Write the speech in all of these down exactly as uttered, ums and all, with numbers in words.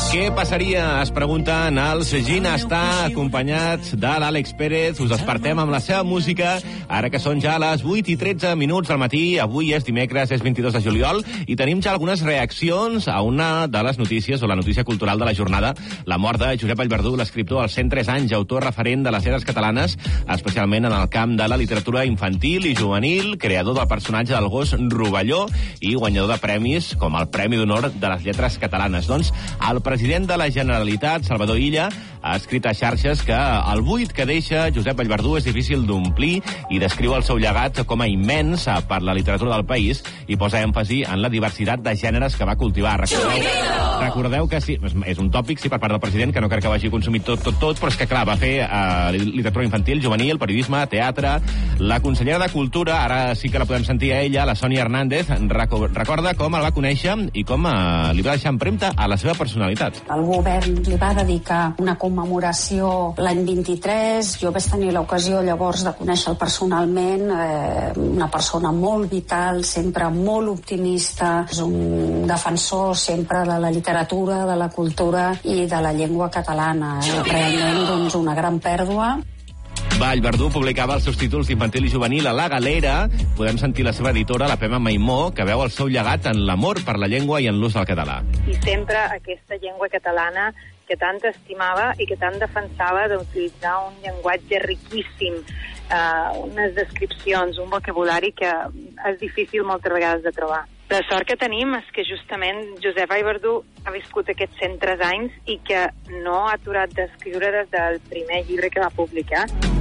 Què passaria? Es pregunten els Ginestar, acompanyats de l'Àlex Pérez. Us despertem amb la seva música, ara que són ja les vuit i tretze minuts del matí. Avui és dimecres, és vint-i-dos de juliol, i tenim ja algunes reaccions a una de les notícies, o la notícia cultural de la jornada, la mort de Josep Vallverdú, l'escriptor als cent tres anys, autor referent de les lletres catalanes, especialment en el camp de la literatura infantil i juvenil, creador del personatge del gos Rovelló i guanyador de premis com el Premi d'Honor de les Lletres Catalanes. Doncs el president de la Generalitat, Salvador Illa, ha escrit a xarxes que el buit que deixa Josep Vallverdú és difícil d'omplir i descriu el seu llegat com a immens per la literatura del país i posa èmfasi en la diversitat de gèneres que va cultivar. Recordeu, recordeu que sí, és un tòpic, sí, per part del president, que no crec que vagi consumit tot, tot, tot, però és que, clar, va fer uh, literatura infantil, juvenil, periodisme, teatre. La consellera de Cultura, ara sí que la podem sentir a ella, la Sònia Hernández, recorda com el va conèixer i com uh, li va deixar empremta a la seva personalitat. El govern li va dedicar una commemoració l'any vint-i-tres. Jo vaig tenir l'ocasió llavors de conèixer-lo personalment, eh, una persona molt vital, sempre molt optimista, és un defensor sempre de la literatura, de la cultura i de la llengua catalana. Eh? Realment, doncs, una gran pèrdua. Vallverdú publicava els seus títols d'infantil i juvenil a La Galera. Podem sentir la seva editora, la Pema Maimó, que veu el seu llegat en l'amor per la llengua i en l'ús del català. I sempre aquesta llengua catalana que tant estimava i que tant defensava d'utilitzar un llenguatge riquíssim, eh, unes descripcions, un vocabulari que és difícil moltes vegades de trobar. La sort que tenim és que justament Josep Vallverdú ha viscut aquests cent tres anys i que no ha aturat d'escriure des del primer llibre que va publicar.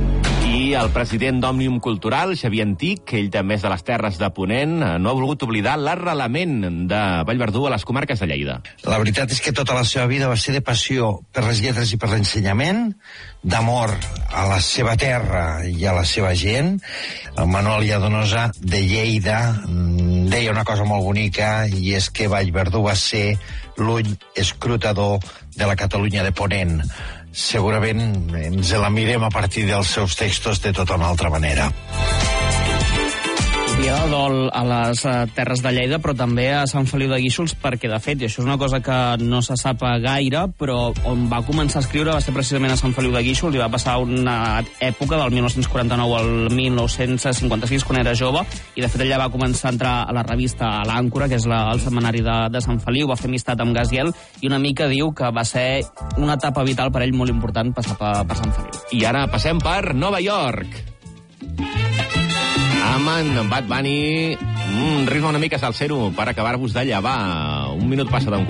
I el president d'Òmnium Cultural, Xavier Antic, ell també és de les Terres de Ponent, no ha volgut oblidar l'arrelament de Vallverdú a les comarques de Lleida. La veritat és que tota la seva vida va ser de passió per les lletres i per l'ensenyament, d'amor a la seva terra i a la seva gent. El Manuel Lladonosa de Lleida deia una cosa molt bonica, i és que Vallverdú va ser l'ull escrutador de la Catalunya de Ponent. Segurament ens la mirem a partir dels seus textos de tota una altra manera. Dia de dol a les Terres de Lleida, però també a Sant Feliu de Guíxols, perquè, de fet, i això és una cosa que no se sap gaire, però on va començar a escriure va ser precisament a Sant Feliu de Guíxols, i va passar una època del mil nou-cents quaranta-nou al mil nou-cents cinquanta-sis, quan era jove, i de fet ella va començar a entrar a la revista a l'Àncora, que és la, el setmanari de, de Sant Feliu, va fer amistat amb Gaziel, i una mica diu que va ser una etapa vital per ell molt important passar per, per Sant Feliu. I ara passem per Nova York. Aman, Bad Bunny, un ritme una mica salsero per acabar-vos de llevar. Un minut passa d'un